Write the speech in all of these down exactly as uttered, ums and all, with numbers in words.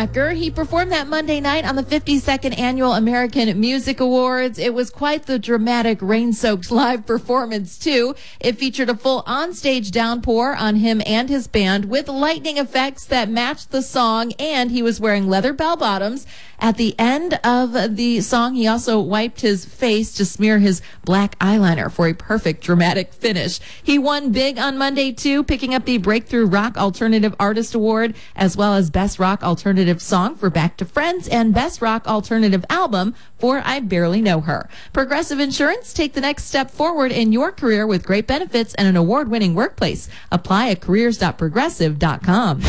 Wrecker. He performed that Monday night on the fifty-second Annual American Music Awards. It was quite the dramatic rain-soaked live performance, too. It featured a full onstage downpour on him and his band with lightning effects that matched the song, and he was wearing leather bell-bottoms. At the end of the song, he also wiped his face to smear his black eyeliner for a perfect dramatic finish. He won big on Monday, too, picking up the Breakthrough Rock Alternative Artist Award, as well as Best Rock Alternative Song for Back to Friends and Best Rock Alternative Album for I Barely Know Her. Progressive Insurance, take the next step forward in your career with great benefits and an award-winning workplace. Apply at careers dot progressive dot com.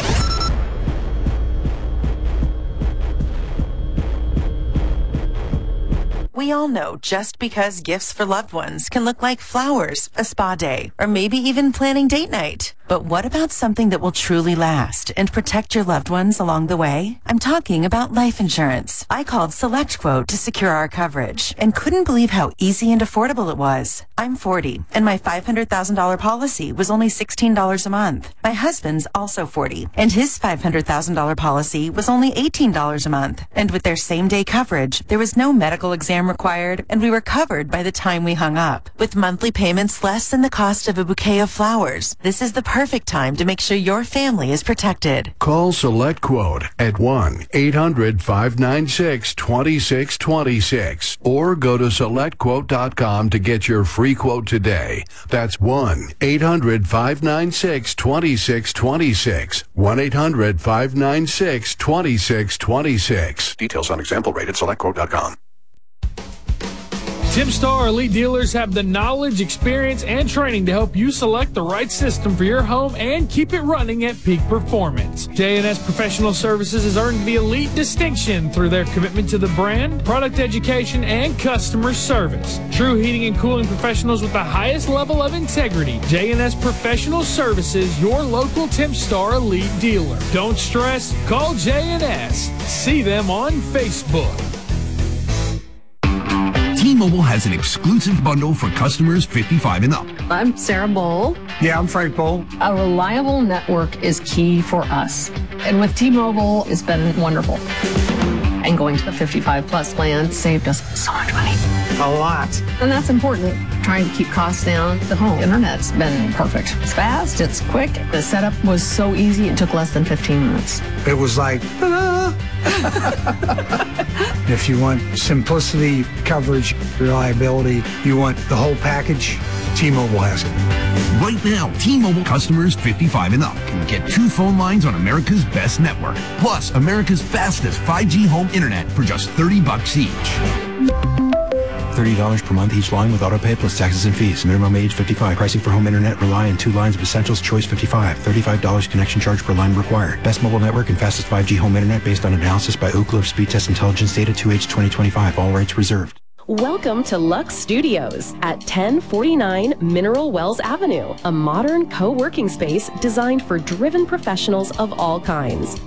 We all know just because gifts for loved ones can look like flowers, a spa day, or maybe even planning date night. But what about something that will truly last and protect your loved ones along the way? I'm talking about life insurance. I called SelectQuote to secure our coverage and couldn't believe how easy and affordable it was. I'm forty, and my five hundred thousand dollars policy was only sixteen dollars a month. My husband's also forty, and his five hundred thousand dollars policy was only eighteen dollars a month. And with their same-day coverage, there was no medical exam required, and we were covered by the time we hung up. With monthly payments less than the cost of a bouquet of flowers, this is the perfect time to make sure your family is protected. Call SelectQuote at one eight hundred five nine six two six two six or go to select quote dot com to get your free quote today. That's one eight hundred five nine six two six two six. one eight hundred five nine six two six two six. Details on example rate at select quote dot com. TimStar Elite Dealers have the knowledge, experience, and training to help you select the right system for your home and keep it running at peak performance. J and S Professional Services has earned the elite distinction through their commitment to the brand, product education, and customer service. True heating and cooling professionals with the highest level of integrity. J and S Professional Services, your local TimStar Elite dealer. Don't stress, call J and S. See them on Facebook. T-Mobile has an exclusive bundle for customers fifty-five and up. I'm Sarah Bowl. Yeah, I'm Frank Bowl. A reliable network is key for us. And with T-Mobile, it's been wonderful. And going to the fifty-five plus plan saved us so much money. A lot. And that's important. Trying to keep costs down. The home internet's been perfect. It's fast, it's quick. The setup was so easy, it took less than fifteen minutes. It was like, ta-da! If you want simplicity, coverage, reliability, you want the whole package, T-Mobile has it. Right now, T-Mobile customers fifty-five and up can get two phone lines on America's best network, plus America's fastest five G home internet for just thirty bucks each. thirty dollars per month each line with autopay plus taxes and fees. Minimum age fifty-five. Pricing for home internet rely on two lines of Essentials Choice fifty-five. thirty-five dollars connection charge per line required. Best mobile network and fastest five G home internet based on analysis by Ookla of Speed Test Intelligence Data two H twenty twenty-five. All rights reserved. Welcome to Lux Studios at ten forty-nine Mineral Wells Avenue, a modern co-working space designed for driven professionals of all kinds.